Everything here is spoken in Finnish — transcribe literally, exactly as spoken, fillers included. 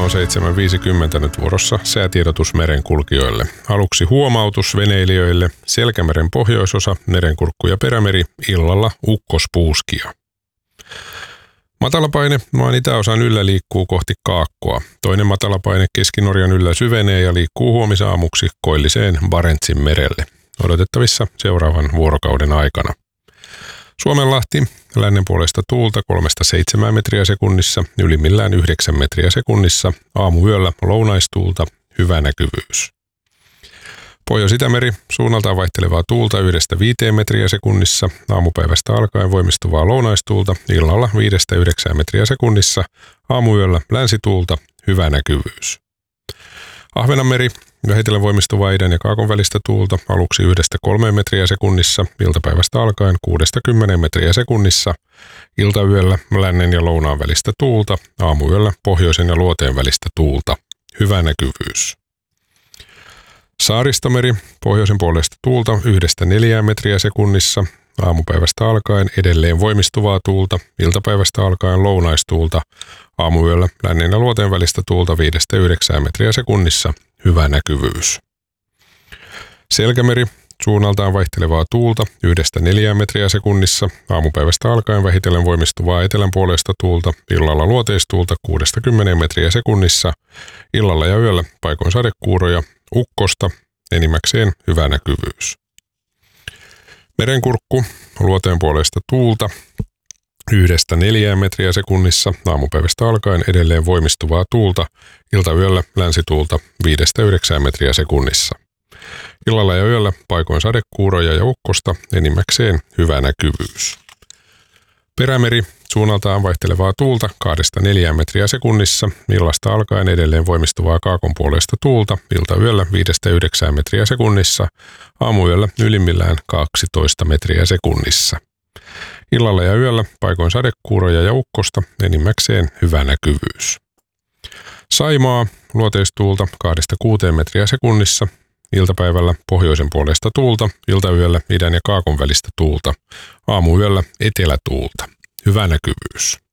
kello seitsemän viisikymmentä nyt vuorossa säätiedotus merenkulkijoille. Aluksi huomautus veneilijöille. Selkämeren pohjoisosa, Merenkurkku ja Perämeri, illalla ukkospuuskia. Matalapaine maan itäosan yllä liikkuu kohti Kaakkoa. Toinen matalapaine Keski-Norjan yllä syvenee ja liikkuu huomisaamuksi koilliseen Barentsin merelle. Odotettavissa seuraavan vuorokauden aikana. Suomenlahti, lännen puolesta tuulta kolmesta seitsemään metriä sekunnissa, ylimmillään yhdeksän metriä sekunnissa, aamuyöllä lounaistuulta, hyvä näkyvyys. Pohjois-Itämeri, suunnaltaan vaihtelevaa tuulta yhdestä viiteen metriä sekunnissa, aamupäivästä alkaen voimistuvaa lounaistuulta, illalla viidestä yhdeksään metriä sekunnissa, aamuyöllä länsituulta, hyvä näkyvyys. Ahvenanmeri, vähitellen voimistuvaa idän ja kaakon välistä tuulta, aluksi yhdestä kolmeen metriä sekunnissa, iltapäivästä alkaen kuudesta kymmeneen metriä sekunnissa, iltayöllä lännen ja lounaan välistä tuulta, aamuyöllä pohjoisen ja luoteen välistä tuulta, hyvä näkyvyys. Saaristomeri, pohjoisen puolesta tuulta yhdestä neljään metriä sekunnissa, aamupäivästä alkaen edelleen voimistuvaa tuulta, iltapäivästä alkaen lounaistuulta, aamuyöllä lännen ja luoteen välistä tuulta viidestä yhdeksään metriä sekunnissa, hyvä näkyvyys. Selkämeri, suunnaltaan vaihtelevaa tuulta yhdestä neljään metriä sekunnissa, aamupäivästä alkaen vähitellen voimistuvaa etelän puolesta tuulta, illalla luoteistuulta kuudesta kymmeneen metriä sekunnissa, illalla ja yöllä paikoin sadekuuroja, ukkosta, enimmäkseen hyvä näkyvyys. Merenkurkku, luoteen puolesta tuulta yhdestä neljään metriä sekunnissa, aamupäivästä alkaen edelleen voimistuvaa tuulta, iltayöllä länsituulta viidestä yhdeksään metriä sekunnissa. Illalla ja yöllä paikoin sadekuuroja ja ukkosta, enimmäkseen hyvä näkyvyys. Perämeri, suunnaltaan vaihtelevaa tuulta kahdesta neljään metriä sekunnissa, illasta alkaen edelleen voimistuvaa kaakon puolesta tuulta, iltayöllä viidestä yhdeksään metriä sekunnissa, aamuyöllä ylimmillään kaksitoista metriä sekunnissa. Illalla ja yöllä paikoin sadekuuroja ja ukkosta, enimmäkseen hyvä näkyvyys. Saimaa, luoteistuulta kahdesta kuuteen metriä sekunnissa, iltapäivällä pohjoisen puolesta tuulta, iltayöllä idän ja kaakon välistä tuulta, aamuyöllä etelätuulta, hyvä näkyvyys.